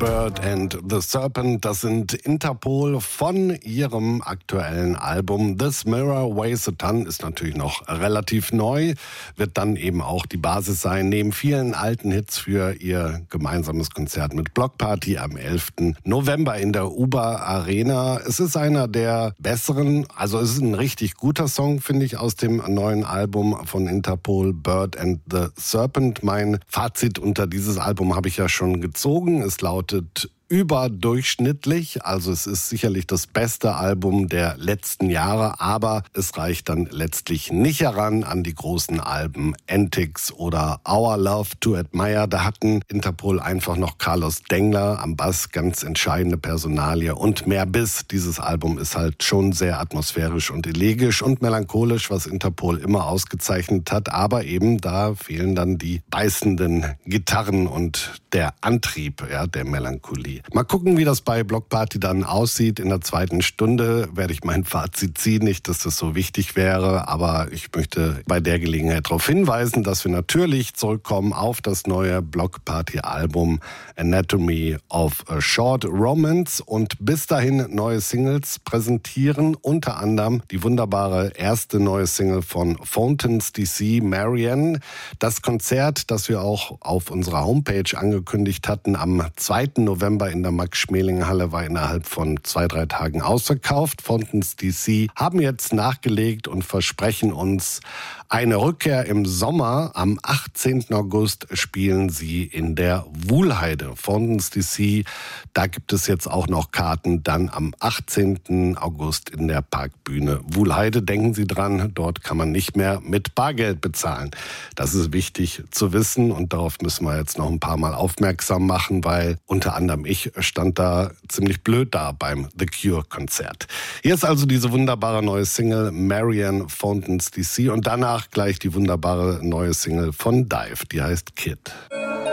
Bird and the Serpent, das sind Interpol von ihrem aktuellen Album This Mirror Weighs a Ton, ist natürlich noch relativ neu, wird dann eben auch die Basis sein, neben vielen alten Hits für ihr gemeinsames Konzert mit Block Party am 11. November in der Uber Arena. Es ist einer der besseren, also es ist ein richtig guter Song, finde ich, aus dem neuen Album von Interpol, Bird and the Serpent. Mein Fazit unter dieses Album habe ich ja schon gezogen. Es lautet überdurchschnittlich, also es ist sicherlich das beste Album der letzten Jahre, aber es reicht dann letztlich nicht heran an die großen Alben Antics oder Our Love to Admire. Da hatten Interpol einfach noch Carlos Dengler am Bass, ganz entscheidende Personalie und mehr Biss. Dieses Album ist halt schon sehr atmosphärisch und elegisch und melancholisch, was Interpol immer ausgezeichnet hat, aber eben da fehlen dann die beißenden Gitarren und der Antrieb, ja, der Melancholie. Mal gucken, wie das bei Block Party dann aussieht. In der zweiten Stunde werde ich mein Fazit ziehen. Nicht, dass das so wichtig wäre, aber ich möchte bei der Gelegenheit darauf hinweisen, dass wir natürlich zurückkommen auf das neue Block Party Album Anatomy of a Short Romance und bis dahin neue Singles präsentieren. Unter anderem die wunderbare erste neue Single von Fountains DC, Marianne. Das Konzert, das wir auch auf unserer Homepage angekündigt hatten, am 2. November in der Max-Schmeling-Halle, war innerhalb von 2-3 Tagen ausverkauft. Fountains DC haben jetzt nachgelegt und versprechen uns eine Rückkehr im Sommer. Am 18. August spielen sie in der Wuhlheide. Fountains DC, da gibt es jetzt auch noch Karten. Dann am 18. August in der Parkbühne Wuhlheide. Denken Sie dran, dort kann man nicht mehr mit Bargeld bezahlen. Das ist wichtig zu wissen und darauf müssen wir jetzt noch ein paar Mal aufmerksam machen, weil unter anderem ich stand da ziemlich blöd da beim The Cure-Konzert. Hier ist also diese wunderbare neue Single Marianne, Fountains DC und danach gleich die wunderbare neue Single von Dive, die heißt Kid.